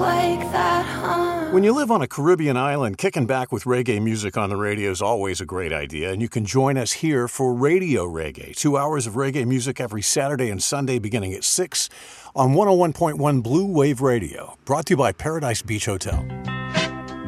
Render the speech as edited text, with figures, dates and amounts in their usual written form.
like that, huh? When you live on a Caribbean island, kicking back with reggae music on the radio is always a great idea, and you can join us here for Radio Reggae. 2 hours of reggae music every Saturday and Sunday beginning at 6 on 101.1 Blue Wave Radio, brought to you by Paradise Beach Hotel.